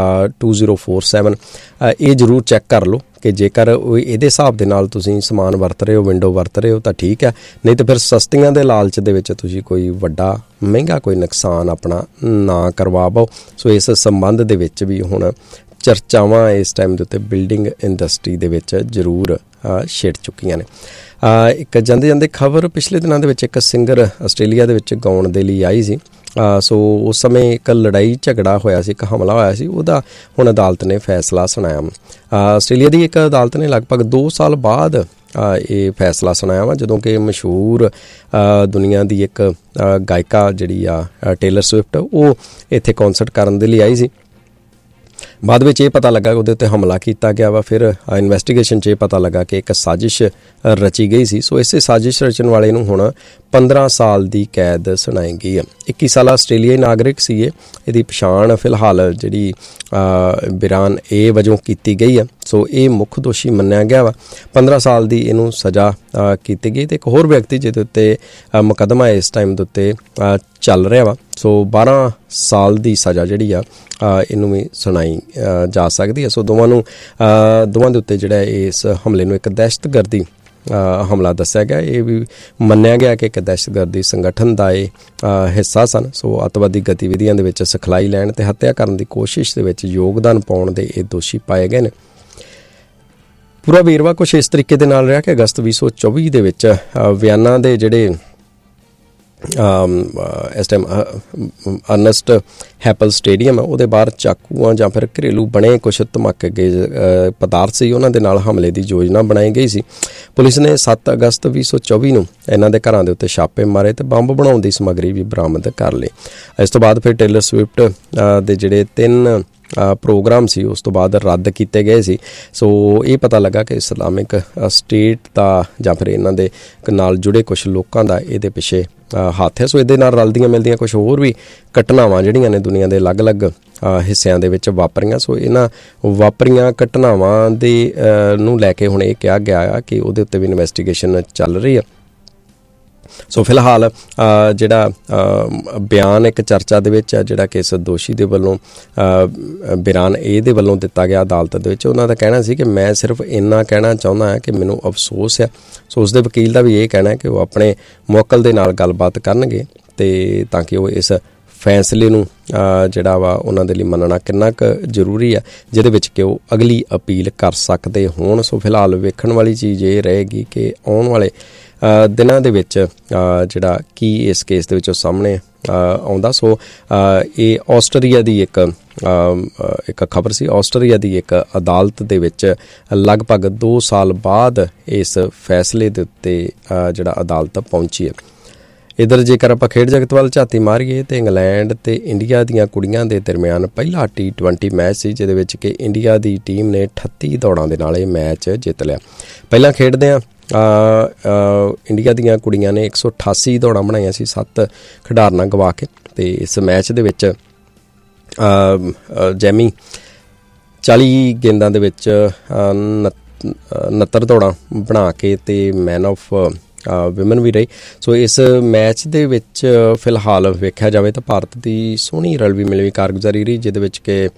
2047 ਇਹ ਜ਼ਰੂਰ ਚੈੱਕ ਕਰ ਲਓ ਕਿ ਜੇਕਰ ਇਹਦੇ ਹਿਸਾਬ ਦੇ ਨਾਲ ਤੁਸੀਂ ਸਮਾਨ ਵਰਤ ਰਹੇ ਹੋ, ਵਿੰਡੋ ਵਰਤ ਰਹੇ ਹੋ ਤਾਂ ਠੀਕ ਹੈ, ਨਹੀਂ ਤਾਂ ਫਿਰ ਸਸਤੀਆਂ ਦੇ ਲਾਲਚ ਦੇ ਵਿੱਚ ਤੁਸੀਂ ਕੋਈ ਵੱਡਾ ਮਹਿੰਗਾ ਕੋਈ ਨੁਕਸਾਨ ਆਪਣਾ ਨਾ ਕਰਵਾ ਪਾਓ। ਸੋ ਇਸ ਸੰਬੰਧ ਦੇ ਵਿੱਚ ਵੀ ਹੁਣ ਚਰਚਾਵਾਂ ਇਸ ਟਾਈਮ ਦੇ ਉੱਤੇ ਬਿਲਡਿੰਗ ਇੰਡਸਟਰੀ ਦੇ ਵਿੱਚ ਜ਼ਰੂਰ ਛਿੜ ਚੁੱਕੀਆਂ ਨੇ। ਇੱਕ ਜਾਂਦੇ ਖਬਰ, ਪਿਛਲੇ ਦਿਨਾਂ ਦੇ ਵਿੱਚ ਇੱਕ ਸਿੰਗਰ ਆਸਟ੍ਰੇਲੀਆ ਦੇ ਵਿੱਚ ਗਾਉਣ ਦੇ ਲਈ ਆਈ ਸੀ। ਸੋ ਉਸ ਸਮੇਂ ਇੱਕ ਲੜਾਈ ਝਗੜਾ ਹੋਇਆ ਸੀ, ਇੱਕ ਹਮਲਾ ਹੋਇਆ ਸੀ, ਉਹਦਾ ਹੁਣ ਅਦਾਲਤ ਨੇ ਫੈਸਲਾ ਸੁਣਾਇਆ। ਆਸਟ੍ਰੇਲੀਆ ਦੀ ਇੱਕ ਅਦਾਲਤ ਨੇ ਲਗਭਗ 2 ਸਾਲ ਬਾਅਦ ਇਹ ਫੈਸਲਾ ਸੁਣਾਇਆ ਵਾ, ਜਦੋਂ ਕਿ ਮਸ਼ਹੂਰ ਦੁਨੀਆ ਦੀ ਇੱਕ ਗਾਇਕਾ ਜਿਹੜੀ ਆ ਟੇਲਰ ਸਵਿਫਟ, ਉਹ ਇੱਥੇ ਕੌਂਸਰਟ ਕਰਨ ਦੇ ਲਈ ਆਈ ਸੀ। ਬਾਅਦ ਵਿੱਚ ਇਹ ਪਤਾ ਲੱਗਾ ਕਿ ਉਹਦੇ ਉੱਤੇ ਹਮਲਾ ਕੀਤਾ ਗਿਆ ਵਾ। ਫਿਰ ਇਨਵੈਸਟੀਗੇਸ਼ਨ 'ਚ ਇਹ ਪਤਾ ਲੱਗਾ ਕਿ ਇੱਕ ਸਾਜ਼ਿਸ਼ ਰਚੀ ਗਈ ਸੀ। ਸੋ ਇਸੇ ਸਾਜ਼ਿਸ਼ ਰਚਣ ਵਾਲੇ ਨੂੰ ਹੁਣ 15 ਸਾਲ ਦੀ ਕੈਦ ਸੁਣਾਈ ਗਈ ਹੈ। 21 ਸਾਲਾ ਆਸਟ੍ਰੇਲੀਆਈ ਨਾਗਰਿਕ ਸੀ ਇਹ। ਇਹਦੀ ਪਛਾਣ ਫਿਲਹਾਲ ਜਿਹੜੀ ਬਿਰਾਨ ਏ ਵਜੋਂ ਕੀਤੀ ਗਈ ਹੈ। ਸੋ ਇਹ ਮੁੱਖ ਦੋਸ਼ੀ ਮੰਨਿਆ ਗਿਆ ਵਾ। 15 ਸਾਲ ਦੀ ਇਹਨੂੰ ਸਜ਼ਾ ਕੀਤੀ ਗਈ। ਅਤੇ ਇੱਕ ਹੋਰ ਵਿਅਕਤੀ ਜਿਹਦੇ ਉੱਤੇ ਮੁਕੱਦਮਾ ਇਸ ਟਾਈਮ ਦੇ ਉੱਤੇ ਚੱਲ ਰਿਹਾ ਵਾ, ਸੋ 12 ਸਾਲ ਦੀ ਸਜ਼ਾ ਜਿਹੜੀ ਆ ਇਹਨੂੰ ਵੀ ਸੁਣਾਈ ਜਾ ਸਕਦੀ ਹੈ। ਸੋ ਦੋਵਾਂ ਦੇ ਉੱਤੇ ਜਿਹੜਾ ਇਸ ਹਮਲੇ ਨੂੰ ਇੱਕ ਦਹਿਸ਼ਤਗਰਦੀ ਹਮਲਾ ਦੱਸਿਆ ਗਿਆ। ਇਹ ਵੀ ਮੰਨਿਆ ਗਿਆ ਕਿ ਇੱਕ ਦਹਿਸ਼ਤਗਰਦੀ ਸੰਗਠਨ ਦਾ ਇਹ ਹਿੱਸਾ ਸਨ। ਸੋ ਅੱਤਵਾਦੀ ਗਤੀਵਿਧੀਆਂ ਦੇ ਵਿੱਚ ਸਿਖਲਾਈ ਲੈਣ ਅਤੇ ਹੱਤਿਆ ਕਰਨ ਦੀ ਕੋਸ਼ਿਸ਼ ਦੇ ਵਿੱਚ ਯੋਗਦਾਨ ਪਾਉਣ ਦੇ ਇਹ ਦੋਸ਼ੀ ਪਾਏ ਗਏ ਨੇ। ਪੂਰਾ ਵੇਰਵਾ ਕੁਛ ਇਸ ਤਰੀਕੇ ਦੇ ਨਾਲ ਰਿਹਾ ਕਿ ਅਗਸਤ 2024 ਦੇ ਵਿੱਚ ਵਿਆਨਾ ਦੇ ਜਿਹੜੇ ਇਸ ਟਾਈਮ ਅਰਨਸਟ ਹੈਪਲ ਸਟੇਡੀਅਮ ਹੈ, ਉਹਦੇ ਬਾਹਰ ਚਾਕੂਆਂ ਜਾਂ ਫਿਰ ਘਰੇਲੂ ਬਣੇ ਕੁਛ ਧਮਾਕੇ ਪਦਾਰਥ ਸੀ, ਉਹਨਾਂ ਦੇ ਨਾਲ ਹਮਲੇ ਦੀ ਯੋਜਨਾ ਬਣਾਈ ਗਈ ਸੀ। ਪੁਲਿਸ ਨੇ 7 ਅਗਸਤ 2024 ਨੂੰ ਇਹਨਾਂ ਦੇ ਘਰਾਂ ਦੇ ਉੱਤੇ ਛਾਪੇ ਮਾਰੇ ਅਤੇ ਬੰਬ ਬਣਾਉਣ ਦੀ ਸਮੱਗਰੀ ਵੀ ਬਰਾਮਦ ਕਰ ਲਈ। ਇਸ ਤੋਂ ਬਾਅਦ ਫਿਰ ਟੇਲਰ ਸਵਿਫਟ ਦੇ ਜਿਹੜੇ 3 ਪ੍ਰੋਗਰਾਮ ਸੀ ਉਸ ਤੋਂ ਬਾਅਦ ਰੱਦ ਕੀਤੇ ਗਏ ਸੀ। ਸੋ ਇਹ ਪਤਾ ਲੱਗਾ ਕਿ ਇਸਲਾਮਿਕ ਸਟੇਟ ਦਾ ਜਾਂ ਫਿਰ ਇਹਨਾਂ ਦੇ ਨਾਲ ਜੁੜੇ ਕੁਛ ਲੋਕਾਂ ਦਾ ਇਹਦੇ ਪਿੱਛੇ ਹੱਥ ਹੈ। ਸੋ ਇਹਦੇ ਨਾਲ ਰਲਦੀਆਂ ਮਿਲਦੀਆਂ ਕੁਛ ਹੋਰ ਵੀ ਘਟਨਾਵਾਂ ਜਿਹੜੀਆਂ ਨੇ ਦੁਨੀਆ ਦੇ ਅਲੱਗ-ਅਲੱਗ ਹਿੱਸਿਆਂ ਦੇ ਵਿੱਚ ਵਾਪਰੀਆਂ। ਸੋ ਇਹਨਾਂ ਵਾਪਰੀਆਂ ਘਟਨਾਵਾਂ ਦੇ ਨੂੰ ਲੈ ਕੇ ਹੁਣ ਇਹ ਕਿਹਾ ਗਿਆ ਆ ਕਿ ਉਹਦੇ ਉੱਤੇ ਵੀ ਇਨਵੈਸਟੀਗੇਸ਼ਨ ਚੱਲ ਰਹੀ ਆ। ਸੋ ਫਿਲਹਾਲ ਜਿਹੜਾ ਬਿਆਨ ਇੱਕ ਚਰਚਾ ਦੇ ਵਿੱਚ ਆ, ਜਿਹੜਾ ਕਿ ਇਸ ਦੋਸ਼ੀ ਦੇ ਵੱਲੋਂ ਬਿਆਨ ਇਹਦੇ ਵੱਲੋਂ ਦਿੱਤਾ ਗਿਆ ਅਦਾਲਤ ਦੇ ਵਿੱਚ, ਉਹਨਾਂ ਦਾ ਕਹਿਣਾ ਸੀ ਕਿ ਮੈਂ ਸਿਰਫ ਇੰਨਾ ਕਹਿਣਾ ਚਾਹੁੰਦਾ ਹਾਂ ਕਿ ਮੈਨੂੰ ਅਫਸੋਸ ਹੈ। ਸੋ ਉਸਦੇ ਵਕੀਲ ਦਾ ਵੀ ਇਹ ਕਹਿਣਾ ਹੈ ਕਿ ਉਹ ਆਪਣੇ ਮੁਵੱਕਲ ਦੇ ਨਾਲ ਗੱਲਬਾਤ ਕਰਨਗੇ ਅਤੇ ਤਾਂ ਕਿ ਉਹ ਇਸ ਫੈਸਲੇ ਨੂੰ ਜਿਹੜਾ ਵਾ ਉਹਨਾਂ ਦੇ ਲਈ ਮੰਨਣਾ ਕਿੰਨਾ ਕੁ ਜ਼ਰੂਰੀ ਆ, ਜਿਹਦੇ ਵਿੱਚ ਕਿ ਉਹ ਅਗਲੀ ਅਪੀਲ ਕਰ ਸਕਦੇ ਹੋਣ। ਸੋ ਫਿਲਹਾਲ ਵੇਖਣ ਵਾਲੀ ਚੀਜ਼ ਇਹ ਰਹੇਗੀ ਕਿ ਆਉਣ ਵਾਲੇ ਦਿਨਾਂ ਦੇ ਵਿੱਚ ਜਿਹੜਾ ਕੀ ਇਸ ਕੇਸ ਦੇ ਵਿੱਚੋਂ ਸਾਹਮਣੇ ਆਉਂਦਾ। ਸੋ ਇਹ ਆਸਟਰੀਆ ਦੀ ਇੱਕ ਖਬਰ ਸੀ। ਆਸਟਰੀਆ ਦੀ ਇੱਕ ਅਦਾਲਤ ਦੇ ਵਿੱਚ ਲਗਭਗ 2 ਸਾਲ ਬਾਅਦ ਇਸ ਫੈਸਲੇ ਦੇ ਉੱਤੇ ਜਿਹੜਾ ਅਦਾਲਤ ਪਹੁੰਚੀ ਹੈ। ਇੱਧਰ ਜੇਕਰ ਆਪਾਂ ਖੇਡ ਜਗਤ ਵੱਲ ਝਾਤੀ ਮਾਰੀਏ ਤਾਂ ਇੰਗਲੈਂਡ ਅਤੇ ਇੰਡੀਆ ਦੀਆਂ ਕੁੜੀਆਂ ਦੇ ਦਰਮਿਆਨ ਪਹਿਲਾ T20 ਮੈਚ ਸੀ, ਜਿਹਦੇ ਵਿੱਚ ਕਿ ਇੰਡੀਆ ਦੀ ਟੀਮ ਨੇ 38 ਦੌੜਾਂ ਦੇ ਨਾਲ ਇਹ ਮੈਚ ਜਿੱਤ ਲਿਆ। ਪਹਿਲਾਂ ਖੇਡਦਿਆਂ ਇੰਡੀਆ ਦੀਆਂ ਕੁੜੀਆਂ ਨੇ 188 ਦੌੜਾਂ ਬਣਾਈਆਂ ਸੀ 7 ਖਿਡਾਰਨਾਂ ਗਵਾ ਕੇ, ਅਤੇ ਇਸ ਮੈਚ ਦੇ ਵਿੱਚ ਜੈਮੀ 40 ਗੇਂਦਾਂ ਦੇ ਵਿੱਚ 69 ਦੌੜਾਂ ਬਣਾ ਕੇ ਅਤੇ ਮੈਨ ਆਫ ਵਿਮਨ ਵੀ ਰਹੀ। ਸੋ ਇਸ ਮੈਚ ਦੇ ਵਿੱਚ ਫਿਲਹਾਲ ਵੇਖਿਆ ਜਾਵੇ ਤਾਂ ਭਾਰਤ ਦੀ ਸੋਹਣੀ ਰਲਵੀ ਮਿਲਵੀ ਕਾਰਗੁਜ਼ਾਰੀ ਰਹੀ, ਜਿਹਦੇ ਵਿੱਚ ਕਿ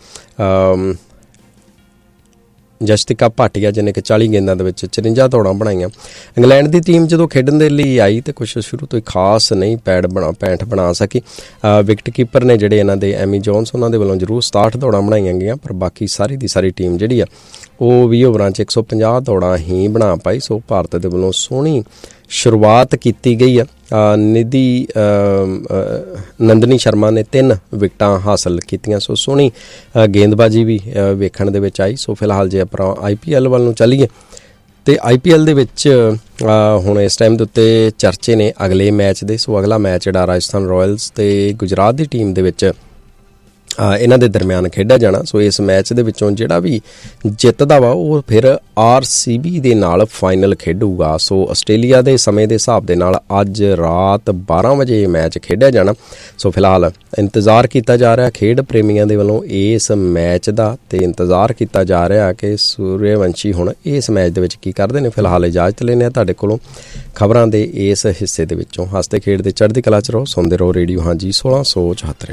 ਜਸਟਿਕਾ ਭਾਟੀਆ ਜਿਹਨੇ ਕਿ 40 ਗੇਂਦਾਂ ਦੇ ਵਿੱਚ 54 ਦੌੜਾਂ ਬਣਾਈਆਂ। ਇੰਗਲੈਂਡ ਦੀ ਟੀਮ ਜਦੋਂ ਖੇਡਣ ਦੇ ਲਈ ਆਈ ਤਾਂ ਕੁਛ ਸ਼ੁਰੂ ਤੋਂ ਹੀ ਖਾਸ ਨਹੀਂ ਪੈਂਠ ਬਣਾ ਸਕੀ। ਵਿਕਟ ਕੀਪਰ ਨੇ ਜਿਹੜੇ ਇਹਨਾਂ ਦੇ ਐਮੀ ਜੋਨਸ, ਉਹਨਾਂ ਦੇ ਵੱਲੋਂ ਜ਼ਰੂਰ 67 ਦੌੜਾਂ ਬਣਾਈਆਂ ਗਈਆਂ, ਪਰ ਬਾਕੀ ਸਾਰੀ ਦੀ ਸਾਰੀ ਟੀਮ ਜਿਹੜੀ ਆ ਉਹ 20 ਓਵਰਾਂ 'ਚ 150 ਦੌੜਾਂ ਹੀ ਬਣਾ ਪਾਈ। ਸੋ ਭਾਰਤ ਦੇ ਵੱਲੋਂ ਸੋਹਣੀ ਸ਼ੁਰੂਆਤ ਕੀਤੀ ਗਈ ਆ। ਨੰਦਨੀ ਸ਼ਰਮਾ ਨੇ 3 ਵਿਕਟਾਂ ਹਾਸਲ ਕੀਤੀਆਂ। ਸੋ ਸੋਹਣੀ ਗੇਂਦਬਾਜ਼ੀ ਵੀ ਵੇਖਣ ਦੇ ਵਿੱਚ ਆਈ। ਸੋ ਫਿਲਹਾਲ ਜੇ ਆਪਾਂ IPL ਵੱਲ ਨੂੰ ਚੱਲੀਏ ਅਤੇ IPL ਦੇ ਵਿੱਚ ਹੁਣ ਇਸ ਟਾਈਮ ਦੇ ਉੱਤੇ ਚਰਚੇ ਨੇ ਅਗਲੇ ਮੈਚ ਦੇ। ਸੋ ਅਗਲਾ ਮੈਚ ਜਿਹੜਾ ਰਾਜਸਥਾਨ ਰਾਇਲਸ ਅਤੇ ਗੁਜਰਾਤ ਦੀ ਟੀਮ ਦੇ ਵਿੱਚ ਇਹਨਾਂ ਦੇ ਦਰਮਿਆਨ ਖੇਡਿਆ ਜਾਣਾ। ਸੋ ਇਸ ਮੈਚ ਦੇ ਵਿੱਚੋਂ ਜਿਹੜਾ ਵੀ ਜਿੱਤਦਾ ਵਾ ਉਹ ਫਿਰ RCB ਦੇ ਨਾਲ ਫਾਈਨਲ ਖੇਡੂਗਾ। ਸੋ ਆਸਟ੍ਰੇਲੀਆ ਦੇ ਸਮੇਂ ਦੇ ਹਿਸਾਬ ਦੇ ਨਾਲ ਅੱਜ ਰਾਤ 12 ਵਜੇ ਮੈਚ ਖੇਡਿਆ ਜਾਣਾ। ਸੋ ਫਿਲਹਾਲ ਇੰਤਜ਼ਾਰ ਕੀਤਾ ਜਾ ਰਿਹਾ ਖੇਡ ਪ੍ਰੇਮੀਆਂ ਦੇ ਵੱਲੋਂ ਇਸ ਮੈਚ ਦਾ, ਅਤੇ ਇੰਤਜ਼ਾਰ ਕੀਤਾ ਜਾ ਰਿਹਾ ਕਿ ਸੂਰਯਵੰਸ਼ੀ ਹੁਣ ਇਸ ਮੈਚ ਦੇ ਵਿੱਚ ਕੀ ਕਰਦੇ ਨੇ। ਫਿਲਹਾਲ ਇਜਾਜ਼ਤ ਲੈਂਦੇ ਹਾਂ ਤੁਹਾਡੇ ਕੋਲੋਂ ਖਬਰਾਂ ਦੇ ਇਸ ਹਿੱਸੇ ਦੇ ਵਿੱਚੋਂ। ਹੱਸਦੇ ਖੇਡਦੇ ਚੜ੍ਹਦੀ ਕਲਾ 'ਚ ਰਹੋ, ਸੁਣਦੇ ਰਹੋ ਰੇਡੀਓ ਹਾਂਜੀ 1674।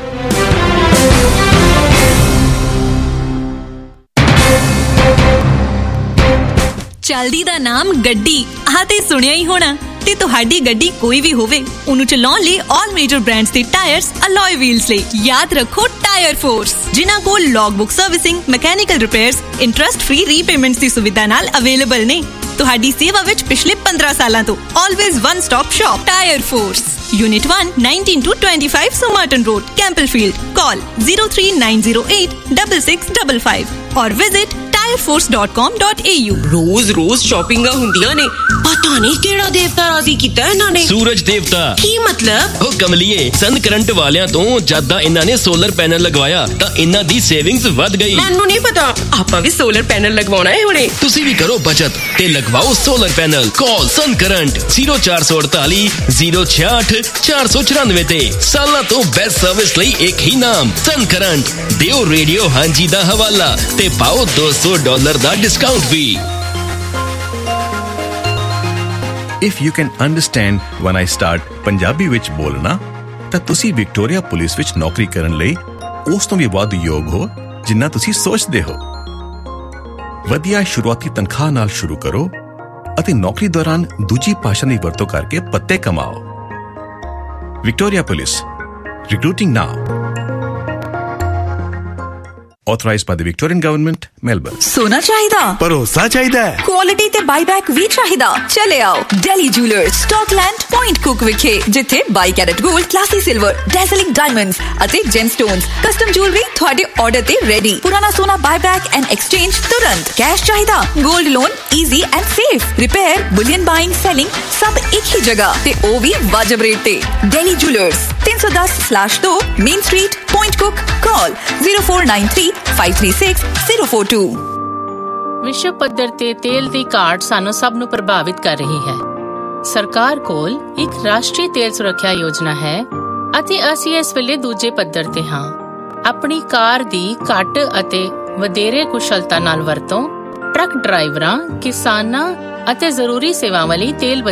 ਚਲਦੀ ਦਾ ਨਾਮ ਗੱਡੀ ਆਹ ਤੇ ਸੁਣਿਆ ਹੀ ਹੋਣਾ। ਤੇ ਤੁਹਾਡੀ ਗੱਡੀ ਕੋਈ ਵੀ ਹੋਵੇ, ਉਹਨੂੰ ਚਲਾਉਣ ਲਈ ਆਲ ਮੇਜਰ ਬ੍ਰਾਂਡਸ ਦੇ ਟਾਇਰਸ ਅਲੋਏ ਵੀਲਸ ਲਈ ਯਾਦ ਰੱਖੋ ਟਾਇਰ ਫੋਰਸ, ਜਿਨ੍ਹਾਂ ਕੋਲ ਲੌਗਬੁੱਕ servicing, mechanical repairs, interest free repayments ਦੀ ਸੁਵਿਧਾ ਨਾਲ ਅਵੇਲੇਬਲ ਨੇ। ਤੁਹਾਡੀ ਸੇਵਾ ਵਿੱਚ ਪਿਛਲੇ 15 ਸਾਲਾਂ ਤੋਂ always one stop shop tyre force, Unit 1, 19-25 Somerton Road, Campbellfield. Call 03908-6655 or visit tireforce.com.au। ਰੋਜ਼ ਸ਼ਾਪਿੰਗਾਂ ਹੁੰਦੀਆਂ ਨੇ, ਪਤਾ ਨਹੀਂ ਕਿਹੜਾ ਦੇਵਤਾ ਰਾਜ਼ੀ ਕੀਤਾ ਇਹਨਾਂ ਨੇ। ਸੂਰਜ ਦੇਵਤਾ। ਕੀ ਮਤਲਬ? ਉਹ ਕਮਲੀਏ, ਸਨ ਕਰੰਟ ਵਾਲਿਆਂ ਤੋਂ ਜਦ ਦਾ ਇਹਨਾਂ ਨੇ ਸੋਲਰ ਪੈਨਲ ਲਗਵਾਇਆ ਤਾਂ ਇਹਨਾਂ ਦੀ ਸੇਵਿੰਗਸ ਵੱਧ ਗਈ। ਮੈਨੂੰ ਨਹੀਂ ਪਤਾ, ਆਪਾਂ ਵੀ ਸੋਲਰ ਪੈਨਲ ਲਗਵਾਉਣਾ ਹੈ ਹੁਣੇ। ਤੁਸੀਂ ਵੀ ਕਰੋ ਬਚਤ ਤੇ ਲਗਵਾਓ ਸੋਲਰ ਪੈਨਲ। ਕਾਲ ਸਨ ਕਰੰਟ 0448 066 494 ਤੇ। ਸਾਲਾਂ ਤੋਂ ਬੈਸਟ ਸਰਵਿਸ ਲਈ ਇੱਕ ਹੀ ਨਾਮ, ਸਨ ਕਰੰਟ। ਦਿਓ ਰੇਡੀਓ ਹਾਂਜੀ ਦਾ ਹਵਾਲਾ ਤੇ ਪਾਓ $200 ਦਾ discount we. If you can understand when I start Punjabi ਵਿੱਚ ਬੋਲਣਾ, ਤਾਂ ਤੁਸੀਂ ਵਿਕਟੋਰੀਆ ਪੁਲਿਸ ਵਿੱਚ ਨੌਕਰੀ ਕਰਨ ਲਈ ਉਸ ਤੋਂ ਵੀ ਵੱਧ ਯੋਗ ਹੋ ਜਿੰਨਾ ਤੁਸੀਂ ਸੋਚਦੇ ਹੋ। ਵਧੀਆ ਸ਼ੁਰੂਆਤੀ ਤਨਖਾਹ ਨਾਲ ਸ਼ੁਰੂ ਕਰੋ ਅਤੇ ਨੌਕਰੀ ਦੌਰਾਨ ਦੂਜੀ ਭਾਸ਼ਾ ਦੀ ਵਰਤੋਂ ਕਰਕੇ ਪੱਤੇ ਕਮਾਓ। Victoria police, recruiting now. Authorized by the Victorian Government, Melbourne. सोना चाहिदा, भरोसा चाहिदा है, क्वालिटी ते बाईबैक भी चाहिदा। चले आओ Delhi Jewelers, Stockland, Point Cook विखे, जिथे 22 carat gold, classy silver, dazzling diamonds ਅਤੇ gemstones, custom jewelry ਤੁਹਾਡੇ ਆਰਡਰ ਤੇ ਰੈਡੀ। ਪੁਰਾਣਾ ਸੋਨਾ ਬਾਈਬੈਕ ਐਂਡ ਐਕਸਚੇਂਜ ਤੁਰੰਤ। ਕੈਸ਼ ਚਾਹੀਦਾ, gold loan easy and safe. Repair, bullion buying, selling ਸਭ ਇੱਕ ਹੀ ਜਗ੍ਹਾ ਤੇ ਉਹ ਵੀ ਵਾਜਬ ਰੇਟ ਤੇ। Delhi Jewelers, 310/2 main street, Point Cook. Call 0493-536-042. ਵਿਸ਼ਵ ਪੱਧਰ ਤੇ ਤੇਲ ਦੀ ਘਾਟ ਸਾਨੂੰ ਸਭ ਨੂੰ ਪ੍ਰਭਾਵਿਤ ਕਰ ਰਹੀ ਹੈ। ਸਰਕਾਰ ਕੋਲ ਇੱਕ ਰਾਸ਼ਟਰੀ ਤੇਲ ਸੁਰੱਖਿਆ ਯੋਜਨਾ ਹੈ ਅਤੇ ਅਸੀਂ ਇਸ ਵੇਲੇ ਦੂਜੇ ਪੱਧਰ ਤੇ ਹਾਂ। ਆਪਣੀ ਕਾਰ ਦੀ ਘੱਟ ਅਤੇ ਵਧੇਰੇ ਕੁਸ਼ਲਤਾ ਨਾਲ ਵਰਤੋਂ ਟਰੱਕ ਡਰਾਈਵਰਾਂ, ਕਿਸਾਨਾਂ ਅਤੇ ਜ਼ਰੂਰੀ ਸੇਵਾਵਾਂ ਲਈ ਤੇਲ